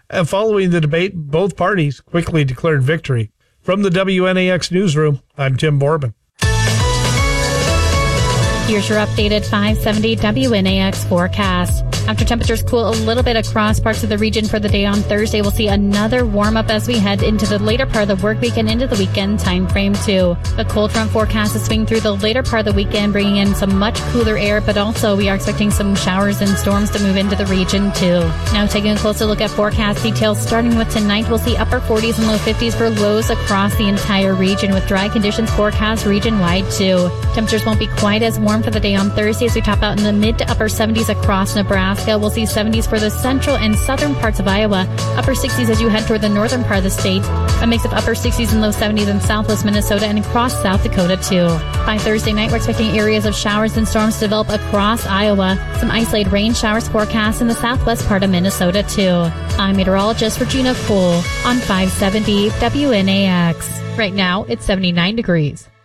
And following the debate, both parties quickly declared victory. From the WNAX newsroom, I'm Tim Borbin. Here's your updated 570 WNAX forecast. After temperatures cool a little bit across parts of the region for the day on Thursday, we'll see another warm up as we head into the later part of the work week and into the weekend time frame too. The cold front forecast is swinging through the later part of the weekend, bringing in some much cooler air, but also we are expecting some showers and storms to move into the region too. Now taking a closer look at forecast details, starting with tonight, we'll see upper 40s and low 50s for lows across the entire region, with dry conditions forecast region-wide too. Temperatures won't be quite as warm for the day on Thursday as we top out in the mid to upper 70s across Nebraska. We'll see 70s for the central and southern parts of Iowa, upper 60s as you head toward the northern part of the state, a mix of upper 60s and low 70s in southwest Minnesota and across South Dakota too. By Thursday night, we're expecting areas of showers and storms to develop across Iowa. Some isolated rain showers forecast in the southwest part of Minnesota too. I'm meteorologist Regina Poole on 570 WNAX. Right now, it's 79 degrees.